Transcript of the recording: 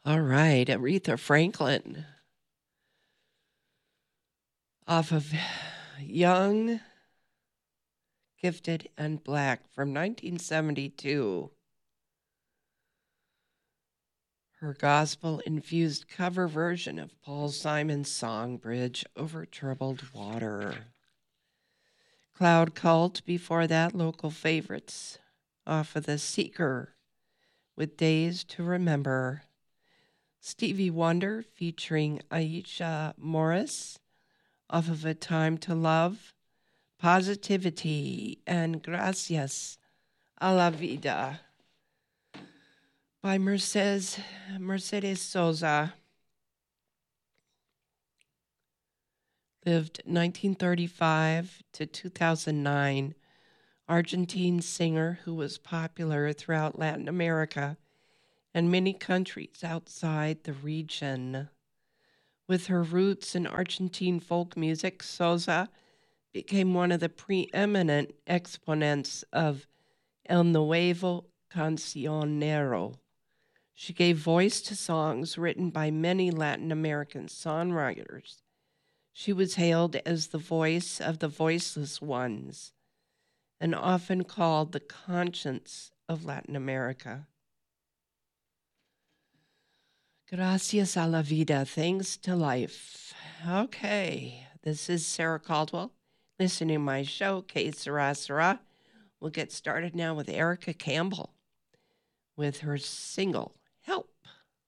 All right, Aretha Franklin off of Young, Gifted, and Black from 1972. Her gospel-infused cover version of Paul Simon's song Bridge Over Troubled Water. Cloud Cult before that, local favorites off of The Seeker with Days to Remember. Stevie Wonder featuring Aisha Morris off of A Time to Love, Positivity, and Gracias a la Vida by Mercedes Sosa. Lived 1935 to 2009, Argentine singer who was popular throughout Latin America and many countries outside the region. With her roots in Argentine folk music, Sosa became one of the preeminent exponents of El Nuevo Cancionero. She gave voice to songs written by many Latin American songwriters. She was hailed as the voice of the voiceless ones and often called the conscience of Latin America. Gracias a la vida, thanks to life. Okay, this is Sarah Caldwell. Listening to my show, Que Sera Sera. We'll get started now with Erica Campbell with her single,